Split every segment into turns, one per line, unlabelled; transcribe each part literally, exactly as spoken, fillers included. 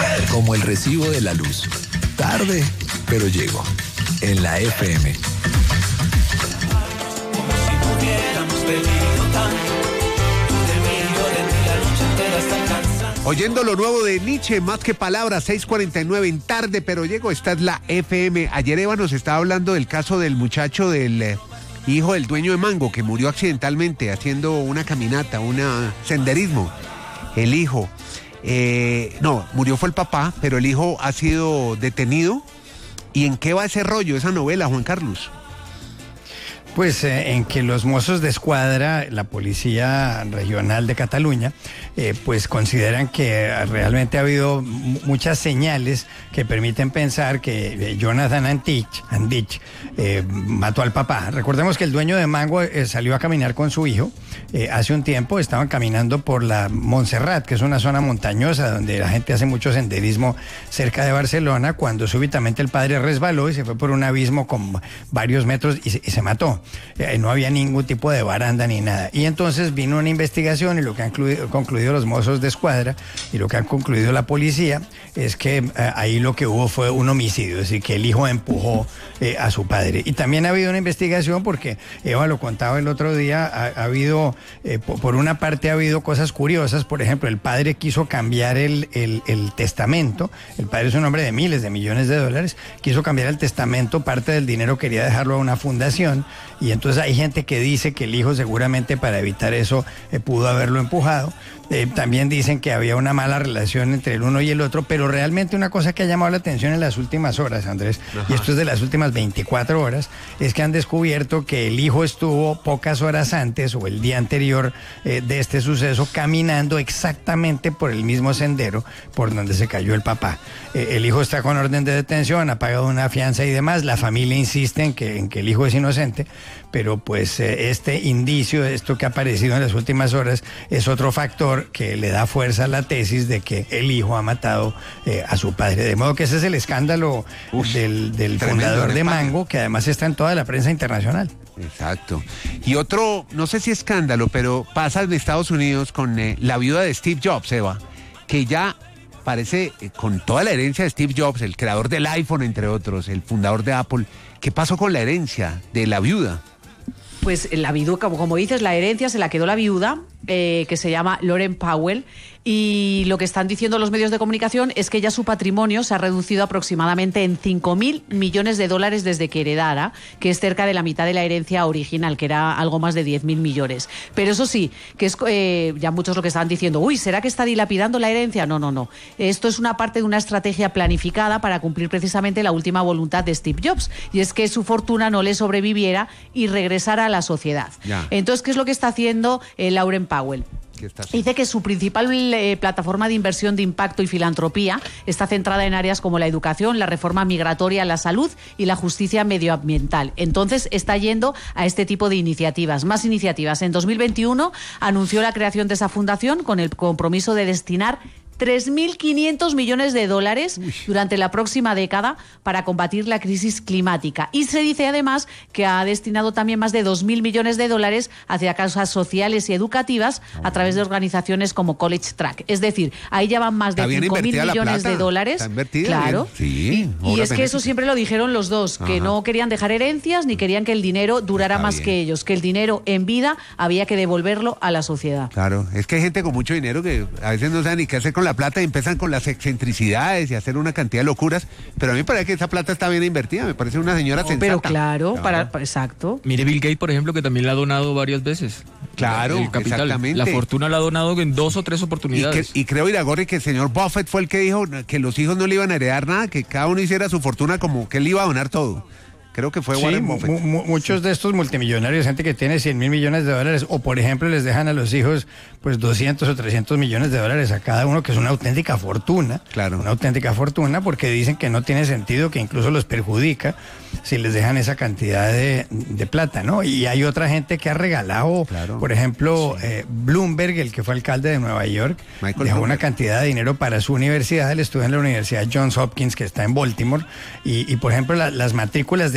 Como el recibo de la luz. Tarde, pero llego. En la F M.
Como si no hubiéramos bebido tanto. De mí, yo de mí, la noche entera está cansada.
Oyendo lo nuevo de Nietzsche, más que palabras, seis cuarenta y nueve en Tarde, pero llego. Esta es la F M. Ayer Eva nos estaba hablando del caso del muchacho del eh, hijo del dueño de Mango, que murió accidentalmente haciendo una caminata, un senderismo. El hijo, eh, no, murió fue el papá, pero el hijo ha sido detenido. ¿Y en qué va ese rollo, esa novela, Juan Carlos?
Pues eh, en que los Mossos de Escuadra, la Policía Regional de Cataluña, eh, pues consideran que realmente ha habido m- muchas señales que permiten pensar que eh, Jonathan Andich, Andich eh, mató al papá. Recordemos que el dueño de Mango eh, salió a caminar con su hijo eh, hace un tiempo, estaban caminando por la Montserrat, que es una zona montañosa donde la gente hace mucho senderismo cerca de Barcelona, cuando súbitamente el padre resbaló y se fue por un abismo con varios metros y se, y se mató. Eh, no había ningún tipo de baranda ni nada. Y entonces vino una investigación y lo que han concluido, concluido los Mossos de Escuadra y lo que han concluido la policía es que eh, ahí lo que hubo fue un homicidio, es decir, que el hijo empujó eh, a su padre. Y también ha habido una investigación porque, Eva lo contaba el otro día, ha, ha habido, eh, por, por una parte ha habido cosas curiosas, por ejemplo, el padre quiso cambiar el, el, el testamento, el padre es un hombre de miles de millones de dólares, quiso cambiar el testamento, parte del dinero quería dejarlo a una fundación. Y entonces hay gente que dice que el hijo seguramente para evitar eso eh, pudo haberlo empujado. Eh, también dicen que había una mala relación entre el uno y el otro, pero realmente una cosa que ha llamado la atención en las últimas horas, Andrés, Ajá. y esto es de las últimas veinticuatro horas, es que han descubierto que el hijo estuvo pocas horas antes o el día anterior eh, de este suceso caminando exactamente por el mismo sendero por donde se cayó el papá. Eh, el hijo está con orden de detención, ha pagado una fianza y demás, la familia insiste en que, en que el hijo es inocente, pero pues eh, este indicio, esto que ha aparecido en las últimas horas, es otro factor que le da fuerza a la tesis de que el hijo ha matado eh, a su padre. De modo que ese es el escándalo Uf, del, del fundador de Mango, que además está en toda la prensa internacional.
Exacto. Y otro, no sé si escándalo, pero pasa en Estados Unidos con eh, la viuda de Steve Jobs, Eva, que ya parece, eh, con toda la herencia de Steve Jobs, el creador del iPhone, entre otros, el fundador de Apple, ¿qué pasó con la herencia de la viuda?
Pues la viuda, como, como dices, la herencia se la quedó la viuda, eh, que se llama Lauren Powell, y lo que están diciendo los medios de comunicación es que ya su patrimonio se ha reducido aproximadamente en cinco mil millones de dólares desde que heredara, que es cerca de la mitad de la herencia original, que era algo más de diez mil millones. Pero eso sí, que es eh, ya muchos lo que estaban diciendo, uy, ¿será que está dilapidando la herencia? No, no, no. Esto es una parte de una estrategia planificada para cumplir precisamente la última voluntad de Steve Jobs, y es que su fortuna no le sobreviviera y regresara a la sociedad. Ya. Entonces, ¿qué es lo que está haciendo eh, Lauren Powell? Dice que su principal eh, plataforma de inversión de impacto y filantropía está centrada en áreas como la educación, la reforma migratoria, la salud y la justicia medioambiental. Entonces está yendo a este tipo de iniciativas, más iniciativas. En dos mil veintiuno anunció la creación de esa fundación con el compromiso de destinar tres mil quinientos millones de dólares Uy. durante la próxima década para combatir la crisis climática. Y se dice además que ha destinado también más de dos mil millones de dólares hacia causas sociales y educativas oh. a través de organizaciones como College Track. Es decir, ahí ya van más de cinco mil millones de dólares.
Está invertida,
claro.
Sí,
y, y es que eso siempre lo dijeron los dos, Ajá. que no querían dejar herencias ni querían que el dinero durara Está más bien. que ellos, que el dinero en vida había que devolverlo a la sociedad.
Claro, es que hay gente con mucho dinero que a veces no sabe ni qué hacer con la plata y empiezan con las excentricidades y hacer una cantidad de locuras, pero a mí me parece que esa plata está bien invertida, me parece una señora no, sensata.
Pero claro, claro. Para, para, exacto.
Mire Bill Gates, por ejemplo, que también la ha donado varias veces.
Claro,
el capital,
exactamente.
La fortuna la ha donado en dos o tres oportunidades.
Y, que, y creo, Iragorri, que el señor Buffett fue el que dijo que los hijos no le iban a heredar nada, que cada uno hiciera su fortuna como que él iba a donar todo. Creo que fue
sí,
Warren Buffett.
Mu- mu- muchos sí. de estos multimillonarios, gente que tiene cien mil millones de dólares, o por ejemplo les dejan a los hijos pues doscientos o trescientos millones de dólares a cada uno, que es una auténtica fortuna.
Claro. Una
auténtica fortuna, porque dicen que no tiene sentido, que incluso los perjudica si les dejan esa cantidad de, de plata, ¿no? Y hay otra gente que ha regalado, claro. por ejemplo, sí. eh, Bloomberg, el que fue alcalde de Nueva York, Michael dejó Bloomberg. una cantidad de dinero para su universidad. Él estudia en la Universidad Johns Hopkins, que está en Baltimore, y, y por ejemplo la, las matrículas de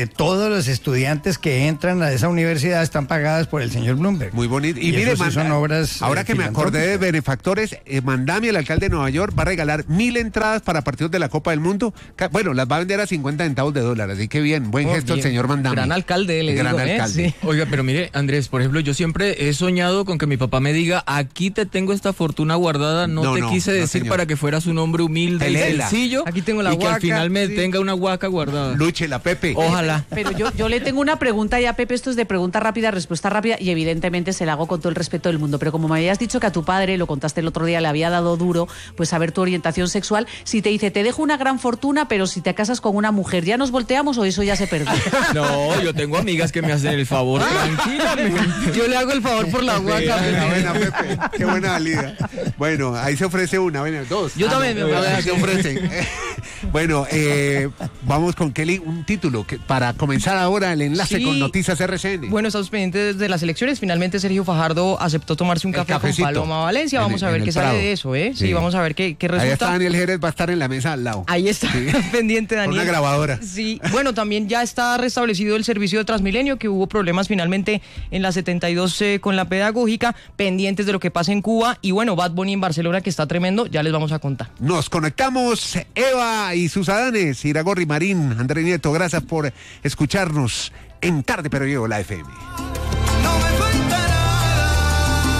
de todos los estudiantes que entran a esa universidad están pagadas por el señor Bloomberg.
Muy bonito. Y,
Y
mire,
eso sí
manda-
son obras,
ahora
eh,
que me acordé de
filantrópicas.
benefactores, eh, Mandami, el alcalde de Nueva York, va a regalar mil entradas para partidos de la Copa del Mundo. Ca- Bueno, las va a vender a cincuenta centavos de dólar, así que bien, buen
Oh,
gesto el
bien.
señor Mandami.
Gran alcalde, le
Gran
digo, ¿eh?
alcalde.
Sí.
Oiga, pero mire, Andrés, por ejemplo, yo siempre he soñado con que mi papá me diga, aquí te tengo esta fortuna guardada, no,
No,
te
no,
quise
no,
decir
señor.
para que fueras un hombre humilde y
Pelela.
sencillo.
Aquí tengo la
y que al
huaca,
final me
sí.
tenga una huaca guardada.
Luche la Pepe.
Ojalá.
Pero yo, yo le tengo una pregunta ya, Pepe, esto es de pregunta rápida, respuesta rápida, y evidentemente se la hago con todo el respeto del mundo. Pero como me habías dicho que a tu padre, lo contaste el otro día, le había dado duro, pues saber tu orientación sexual, si te dice, te dejo una gran fortuna, pero si te casas con una mujer, ¿ya nos volteamos o eso ya se perdió?
No, yo tengo amigas que me hacen el favor, tranquilamente.
Yo le hago el favor por la huaca.
Buena, buena, Pepe. Qué buena salida. Bueno, ahí se ofrece una, bueno, dos.
Yo también me
no,
ofrezco.
se ofrecen. Bueno, eh, vamos con Kelly, un título que, para comenzar ahora el enlace
Sí.
con Noticias R C N.
Bueno, estamos pendientes de las elecciones. Finalmente Sergio Fajardo aceptó tomarse un
El
café con
cafecito.
Paloma Valencia.
En
Vamos
el-
a ver
en
qué
el
sale
Prado.
de eso, ¿eh? Sí,
Sí.
vamos a ver qué, qué
Ahí está
resulta.
Daniel Jerez, va a estar en la mesa al lado.
Ahí está,
Sí.
pendiente
Con
Daniel.
una grabadora.
Sí, bueno, también ya está restablecido el servicio de Transmilenio, que hubo problemas finalmente en la setenta y dos eh, con la pedagógica, pendientes de lo que pasa en Cuba, y bueno, Bad Bunny en Barcelona, que está tremendo, ya les vamos a contar.
Nos conectamos, Eva y sus Adanes, Iragorri Marín, André Nieto, gracias por escucharnos en Tarde Pero Llego, la F M.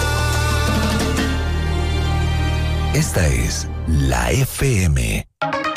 Esta es la F M.